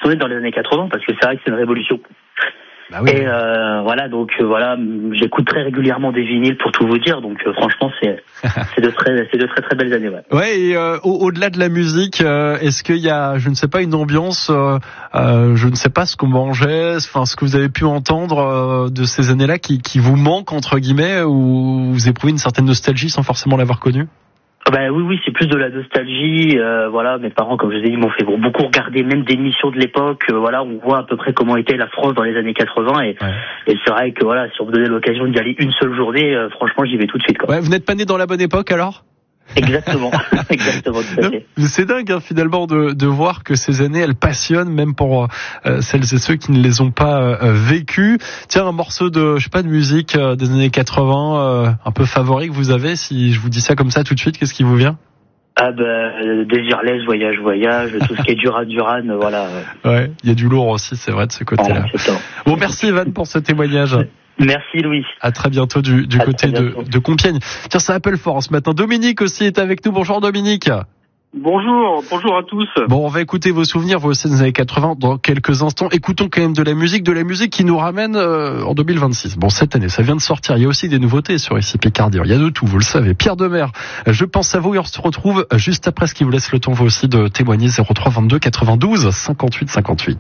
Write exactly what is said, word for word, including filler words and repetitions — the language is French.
puisqu'on est dans les années quatre-vingts, parce que c'est vrai que c'est une révolution. Bah oui. Et euh, voilà, donc euh, voilà, j'écoute très régulièrement des vinyles pour tout vous dire, donc euh, franchement c'est c'est de très c'est de très très belles années. Ouais. Ouais. Et euh, au- au-delà de la musique, euh, est-ce qu'il y a, je ne sais pas, une ambiance, euh, euh, je ne sais pas ce qu'on mangeait, enfin ce que vous avez pu entendre euh, de ces années-là qui qui vous manque entre guillemets, ou vous éprouvez une certaine nostalgie sans forcément l'avoir connu? Bah oui, oui, c'est plus de la nostalgie. Euh, voilà, mes parents, comme je vous ai dit, m'ont fait beaucoup regarder même des émissions de l'époque. Euh, voilà, on voit à peu près comment était la France dans les années quatre-vingts. Et, Ouais. et c'est vrai que voilà, si on me donnait l'occasion d'y aller une seule journée, euh, franchement, j'y vais tout de suite. Quoi. Ouais, vous n'êtes pas né dans la bonne époque alors? Exactement, exactement, tout à fait. Mais c'est dingue hein, finalement de, de voir que ces années elles passionnent même pour euh, celles et ceux qui ne les ont pas euh, vécues. Tiens, un morceau de je sais pas de musique euh, des années quatre-vingts euh, un peu favori que vous avez, si je vous dis ça comme ça tout de suite, qu'est-ce qui vous vient? Ah bah, euh, Désirless, Voyage, Voyage, tout ce qui est Duran Duran, euh, voilà. Ouais, il y a du lourd aussi, c'est vrai de ce côté-là. Voilà, c'est ça. Bon, merci Evan pour ce témoignage. Merci Louis. À très bientôt du, du À côté très de, bientôt. de Compiègne. Tiens, ça appelle fort ce matin. Dominique aussi est avec nous. Bonjour Dominique. Bonjour, bonjour à tous. Bon, on va écouter vos souvenirs, vos aussi des années quatre-vingts dans quelques instants. Écoutons quand même de la musique, de la musique qui nous ramène euh, en deux mille vingt-six. Bon, cette année, ça vient de sortir. Il y a aussi des nouveautés sur ici Picardie. Il y a de tout, vous le savez. Pierre Demer, je pense à vous et on se retrouve juste après ce qui vous laisse le temps vous aussi de témoigner. Zéro trois vingt-deux quatre-vingt-douze cinquante-huit cinquante-huit.